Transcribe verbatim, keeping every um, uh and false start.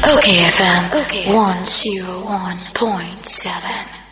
Okay, F M. Okay. one oh one point seven.